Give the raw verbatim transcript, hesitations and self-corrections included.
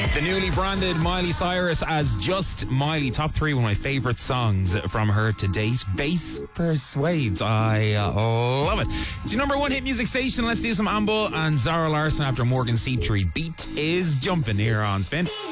The newly branded Miley Cyrus as Just Miley. Top three, one of my favourite songs from her to date. Bass Persuades. I uh, love it. It's your number one hit music station. Let's do some Amble and Zara Larson after Morgan C three. Beat is jumping here on Spin.